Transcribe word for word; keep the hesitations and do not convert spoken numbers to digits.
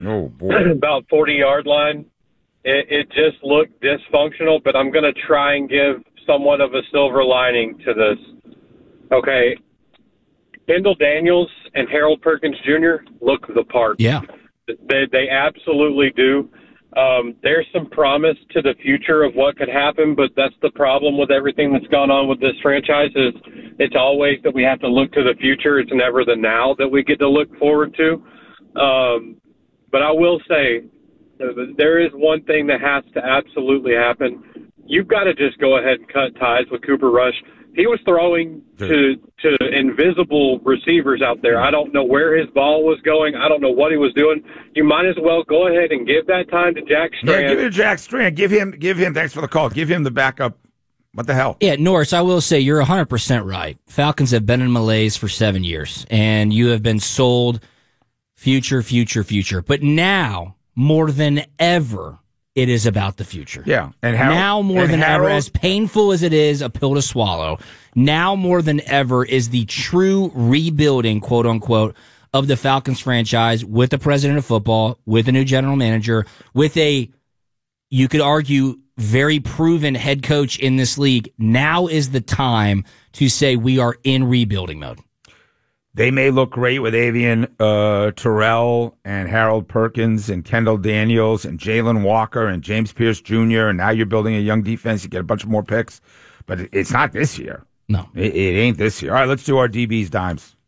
Oh, boy. About forty-yard line. It, it just looked dysfunctional, but I'm going to try and give somewhat of a silver lining to this. Okay, Kendall Daniels and Harold Perkins Junior look the part. Yeah. They, they absolutely do. Um, there's some promise to the future of what could happen, but that's the problem with everything that's gone on with this franchise is it's always that we have to look to the future. It's never the now that we get to look forward to. Um, but I will say there is one thing that has to absolutely happen. You've got to just go ahead and cut ties with Cooper Rush. He was throwing to to invisible receivers out there. I don't know where his ball was going. I don't know what he was doing. You might as well go ahead and give that time to Jack Strand. Yeah, give it to Jack Strand. Give him, give him, thanks for the call. Give him the backup. What the hell? Yeah, Norris, I will say you're one hundred percent right. Falcons have been in malaise for seven years, and you have been sold future, future, future. But now, more than ever, it is about the future. Yeah. And Harold, now more and than Harold, ever, as painful as it is, a pill to swallow, now more than ever is the true rebuilding, quote unquote, of the Falcons franchise with the president of football, with a new general manager, with a, you could argue, very proven head coach in this league. Now is the time to say we are in rebuilding mode. They may look great with Avian uh, Terrell and Harold Perkins and Kendall Daniels and Jalen Walker and James Pierce Junior And now you're building a young defense. You get a bunch more picks. But it's not this year. No. It, it ain't this year. All right, let's do our D B's dimes.